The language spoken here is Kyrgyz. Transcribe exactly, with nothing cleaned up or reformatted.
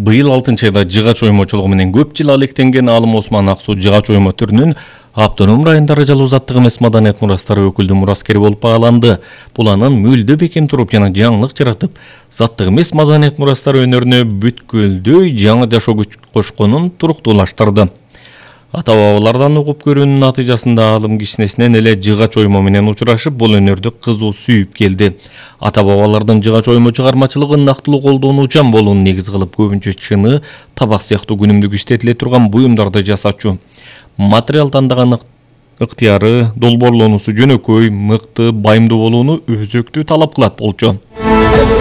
Быйыл алтынчы айда жыгач оймочулугу менен көп жыл алектенген Алым Осман Аксу жыгач оймо түрүнүн автоном райондары жалуу заттык эмес маданият мурастары өкүлдүү мураскери болуп багаланды. Бул анын мүлдө бекем туруп жана жаңылык жаратып, заттык эмес маданият мурастары өнөрүнө бүткүлдөй жаңы жашоо күч кошконун туруктуулаштырды. Ата-бабалардан угуп көрүүнүн натыйжасында Алым кичинесинен эле жыгач оймо менен учурашып, бул өнөрдү кызуу сүйүп келди. Ата-бабалардын жыгач оймо чыгармачылыгын нактылуу колдонуучан болууну негиз кылып, көбүнчө чыны, табак сыяктуу күнүмдүк иштетиле турган буюмдарды жасачу. Материал тандаган ыктыяры, долбоорлонуусу жөнөкөй, мыкты, байымдуу болууну өзөктүү талап кылат болчу.